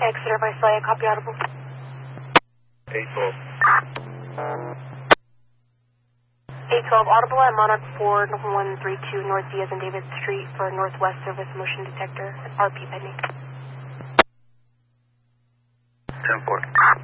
Exeter by Slaya, copy audible. 812. 812 audible at Monarch 4132 North Diaz and David Street for Northwest Service Motion Detector, RP pending. 10-4.